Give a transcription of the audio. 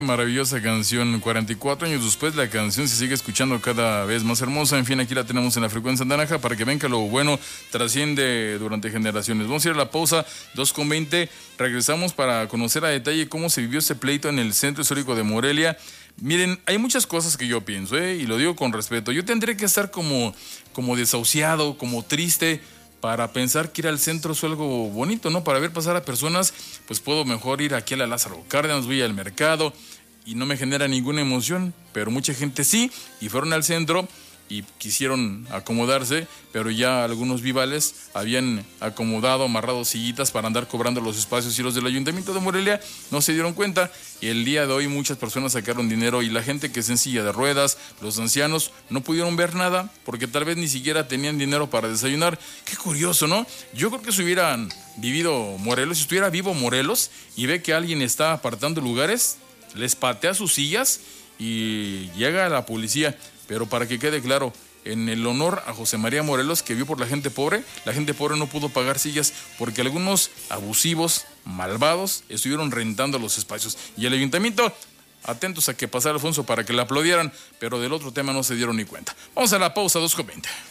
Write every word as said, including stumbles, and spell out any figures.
Maravillosa canción, cuarenta y cuatro años después la canción se sigue escuchando cada vez más hermosa. En fin, aquí la tenemos en la frecuencia naranja para que vean que lo bueno trasciende durante generaciones. Vamos a ir a la pausa, dos con veinte, regresamos para conocer a detalle cómo se vivió ese pleito en el Centro Histórico de Morelia. Miren, hay muchas cosas que yo pienso, ¿eh? Y lo digo con respeto. Yo tendré que estar como, como desahuciado, como triste, para pensar que ir al centro es algo bonito, ¿no? Para ver pasar a personas, pues puedo mejor ir aquí a la Lázaro Cárdenas, voy al mercado y no me genera ninguna emoción, pero mucha gente sí, y fueron al centro y quisieron acomodarse, pero ya algunos vivales habían acomodado, amarrado sillitas para andar cobrando los espacios, y los del Ayuntamiento de Morelia no se dieron cuenta, y el día de hoy muchas personas sacaron dinero, y la gente que es en silla de ruedas, los ancianos, no pudieron ver nada, porque tal vez ni siquiera tenían dinero para desayunar. Qué curioso, ¿no? Yo creo que si hubieran vivido Morelos, si estuviera vivo Morelos, y ve que alguien está apartando lugares, les patea sus sillas y llega a la policía. Pero para que quede claro, en el honor a José María Morelos, que vio por la gente pobre, la gente pobre no pudo pagar sillas porque algunos abusivos, malvados, estuvieron rentando los espacios. Y el ayuntamiento, atentos a que pasara Alfonso para que le aplaudieran, pero del otro tema no se dieron ni cuenta. Vamos a la pausa, dos con veinte.